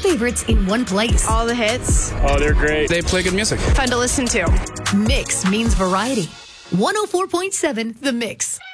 favorites in one place. All the hits. Oh, they're great. They play good music. Fun to listen to. Mix means variety. 104.7 The Mix.